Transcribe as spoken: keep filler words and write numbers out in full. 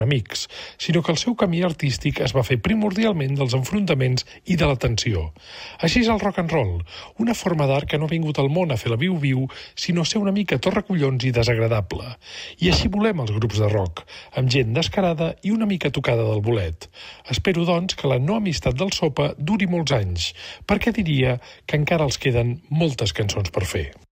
amics, sinó que el seu camí artístic es va fer primordialment dels enfrontaments i de la tensió. Així és el rock and roll, una forma d'art que no ha vingut al món a fer la viu-viu, sinó a ser una mica torracollons i desagradable. I així volem els grups de rock, amb gent descarada i una mica tocada del bolet. Espero, doncs, que la no amistat del Sopa duri molts anys, perquè diria que encara els queden moltes cançons per fer.